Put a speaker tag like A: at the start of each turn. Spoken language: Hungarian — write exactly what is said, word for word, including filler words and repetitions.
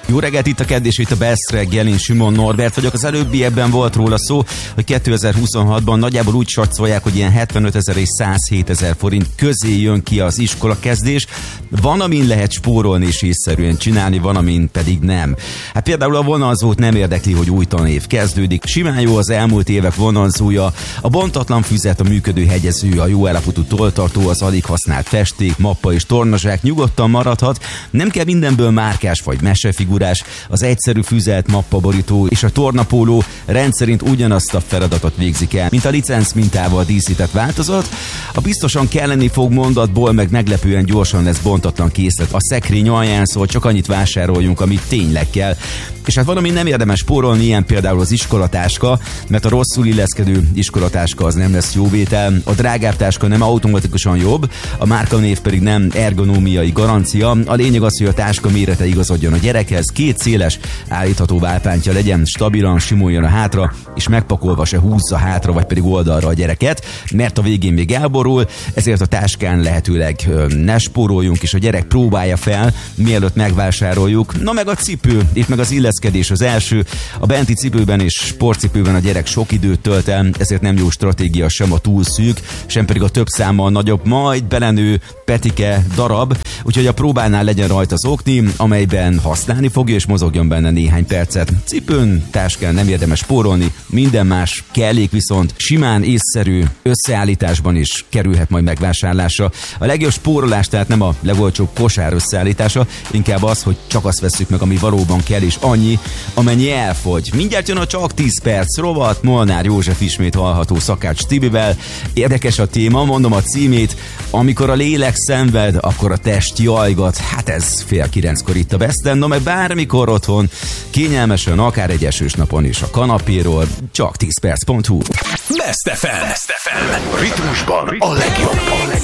A: Jó reggelt, itt a Kedd és itt a Best reggel, én Simon Norbert vagyok. Az előbbi ebben volt róla szó, hogy kétezer-huszonhatban nagyjából úgy satszolják, hogy ilyen hetvenötezer és százhétezer forint közé jön ki az iskolakezdés. Van, amin lehet spórolni és észszerűen csinálni, van, amin pedig nem. Hát például a vonalzót nem érdekli, hogy új tanév kezdődik. Simán jó az elmúlt évek vonalzója, a bontatlan füzet, a működő hegyező, a jó állapotú tolltartó, az alig használt festék, mappa és tornazsák nyugodtan maradhat. Nem kell mindenből márkás vagy mesefigurás, az egyszerű füzet, mappaborító és a tornapóló rendszerint ugyanazt a feladatot végzik el, mint a licenc mintával díszített változat. A biztosan kelleni fog mondatból meg meglepően gyorsan lesz bontatlan készlet a szekrény alján, szóval csak annyit vásároljunk, amit tényleg kell. És hát valami nem érdemes spórolni, ilyen például az iskolatáska, mert a rosszul illeszkedő iskolatáska az nem lesz jó vétel, a drágább táska nem automatikusan jobb, a márkanév pedig nem ergonómiai garancia. A lényeg az, hogy a táska mérete igazodjon a gyerekhez, két széles, állítható válpántja legyen, stabilan simuljon a hátra, és megpakolva se húzza hátra, vagy pedig oldalra a gyereket, mert a végén még elborul, ezért a táskán lehetőleg ne spóroljunk, és a gyerek próbálja fel, mielőtt megvásároljuk. Na meg a cipő, itt meg az illeszkedés az első. A benti cipőben és sportcipőben a gyerek sok időt tölt el, ezért nem jó stratégia sem a túl szűk, sem pedig a több számmal nagyobb, majd belenő petike darab, úgyhogy a próbánál legyen rajta az okni, amelyben használni fogja és mozogjon benne néhány percet. Cipőn, táskán nem érdemes spórolni, minden más kellék viszont simán észszerű összeállításban is kerülhet majd megvásárlásra. A legjobb spórolás tehát nem a legolcsóbb kosár összeállítása, inkább az, hogy csak azt vesszük meg, ami valóban kell, és annyi, amennyi elfogy. Mindjárt jön a Csak tíz perc rovat, Molnár József ismét hallható Szakács Tibivel. Érdekes a téma, mondom a címét, amikor a lélek szenved, akkor a test jajgat. Hát ez fél kilenckor itt a Besten, no meg bármikor otthon, kényelmesen, akár egy esős napon is a kanapéról, csak tíz perc pont hu.
B: Best ef em. Best ef em. Ritmusban a legjobb. A legjobb.